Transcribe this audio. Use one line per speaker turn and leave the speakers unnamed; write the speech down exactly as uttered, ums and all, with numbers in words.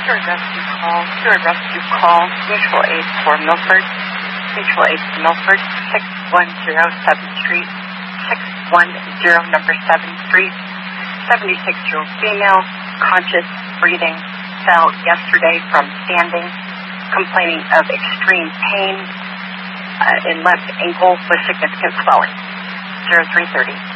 Steward Rescue Call. Steward Rescue Call. Mutual Aid for Milford. Mutual Aid for Milford. six one zero seventh Street. six one zero number seventh Street. seventy-six-year-old female, conscious, breathing, fell yesterday from standing, complaining of extreme pain uh, in left ankle with significant swelling. zero three thirty.